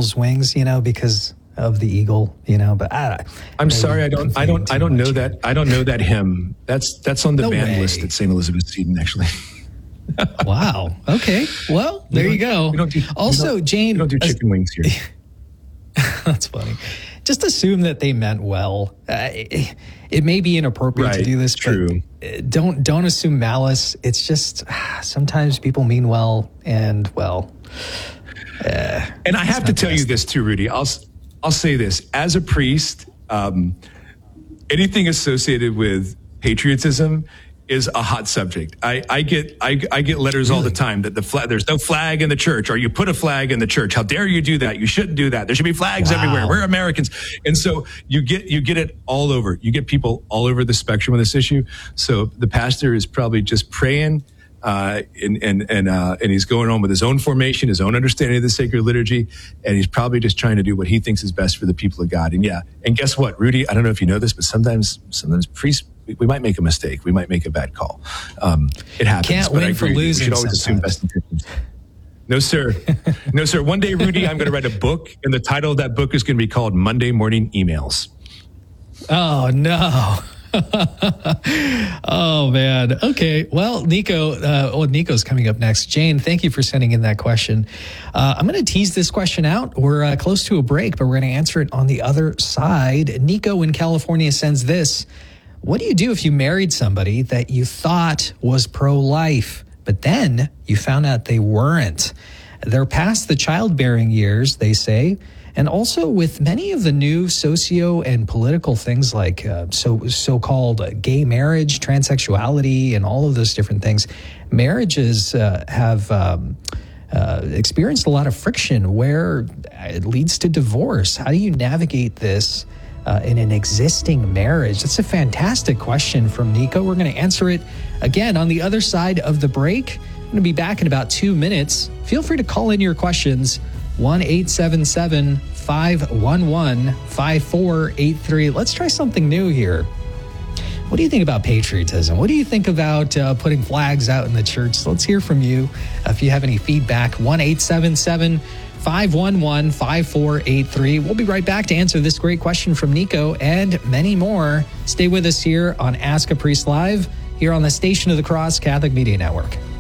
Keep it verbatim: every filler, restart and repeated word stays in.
eagle's wings, you know, because of the eagle, you know, but I, I'm sorry, I don't, I don't, I don't know that. I don't know that hymn. That's, that's on the No band way. list at Saint Elizabeth Seton, actually. Wow. Okay. Well, there you go. We don't do, also, we don't, Jane. We don't do chicken wings here. That's funny. Just assume that they meant well. Uh, it, it may be inappropriate right, to do this, true. but don't don't assume malice. It's just sometimes people mean well, and well. Uh, and I have to tell you this too, Rudy. I'll I'll say this as a priest. Um, anything associated with patriotism is a hot subject. I, I get I, I get letters really? all the time that the flag, there's no flag in the church, or you put a flag in the church. How dare you do that? You shouldn't do that. There should be flags wow. everywhere. We're Americans, and so you get you get it all over. You get people all over the spectrum of this issue. So the pastor is probably just praying, uh, and and and uh, and he's going on with his own formation, his own understanding of the sacred liturgy, and he's probably just trying to do what he thinks is best for the people of God. And yeah, and guess what, Rudy? I don't know if you know this, but sometimes sometimes priests. We might make a mistake. We might make a bad call. Um, it happens. Can't but win I agree. for losing. We should always assume best intentions. No, sir. No, sir. One day, Rudy, I'm going to write a book, and the title of that book is going to be called Monday Morning Emails. Oh, no. Oh, man. Okay. Well, Nico, uh, oh, Nico's coming up next. Jane, thank you for sending in that question. Uh, I'm going to tease this question out. We're uh, close to a break, but we're going to answer it on the other side. Nico in California sends this. What do you do if you married somebody that you thought was pro-life, but then you found out they weren't? They're past the childbearing years, they say, and also with many of the new socio and political things like uh, so so-called uh, gay marriage, transsexuality, and all of those different things, marriages uh, have um, uh, experienced a lot of friction where it leads to divorce. How do you navigate this Uh, in an existing marriage? That's a fantastic question from Nico. We're going to answer it again on the other side of the break. I'm going to be back in about two minutes. Feel free to call in your questions. one eight seven seven, five one one, five four eight three. Let's try something new here. What do you think about patriotism? What do you think about uh, putting flags out in the church? Let's hear from you. Uh, if you have any feedback, one eight seven seven, five one one, five four eight three. We'll be right back to answer this great question from Nico and many more. Stay with us here on Ask a Priest Live, here on the Station of the Cross Catholic Media Network.